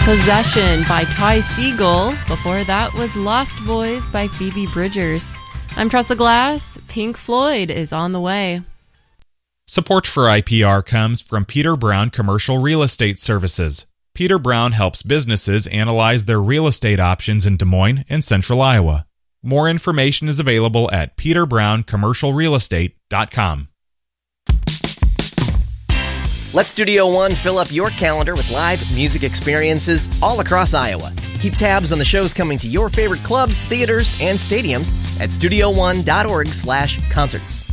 Possession by Ty Segall. Before that was Lost Boys by Phoebe Bridgers. I'm Tressa Glass. Pink Floyd is on the way. Support for IPR comes from Peter Brown Commercial Real Estate Services. Peter Brown helps businesses analyze their real estate options in Des Moines and Central Iowa. More information is available at peterbrownCommercialRealEstate.com. Let Studio One fill up your calendar with live music experiences all across Iowa. Keep tabs on the shows coming to your favorite clubs, theaters, and stadiums at studioone.org/concerts.